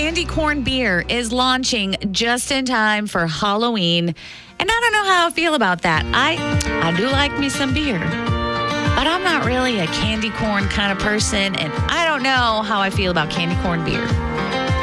candy corn beer is launching just in time for Halloween. And I don't know how I feel about that. I do like me some beer, but I'm not really a candy corn kind of person, and I don't know how I feel about candy corn beer.